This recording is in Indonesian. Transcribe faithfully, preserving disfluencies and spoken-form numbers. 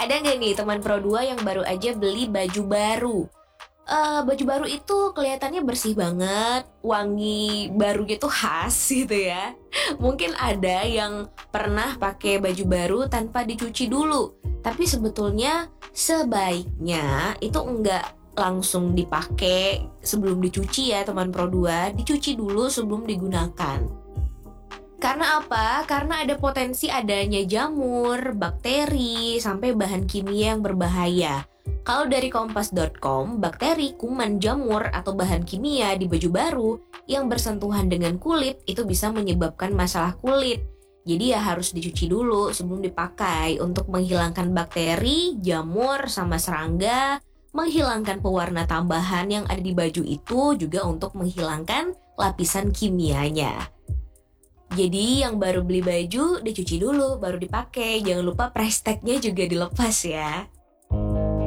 Ada nggak nih teman Pro dua yang baru aja beli baju baru? Eh, baju baru itu kelihatannya bersih banget, wangi barunya tuh khas gitu ya. Mungkin ada yang pernah pakai baju baru tanpa dicuci dulu, tapi sebetulnya sebaiknya itu enggak langsung dipakai sebelum dicuci ya teman Pro dua, dicuci dulu sebelum digunakan. Karena apa? Karena ada potensi adanya jamur, bakteri, sampai bahan kimia yang berbahaya. Kalau dari kompas dot com, bakteri, kuman, jamur, atau bahan kimia di baju baru yang bersentuhan dengan kulit itu bisa menyebabkan masalah kulit. Jadi ya harus dicuci dulu sebelum dipakai untuk menghilangkan bakteri, jamur, sama serangga, menghilangkan pewarna tambahan yang ada di baju itu, juga untuk menghilangkan lapisan kimianya. Jadi yang baru beli baju dicuci dulu, baru dipakai. Jangan lupa price tag-nya juga dilepas ya.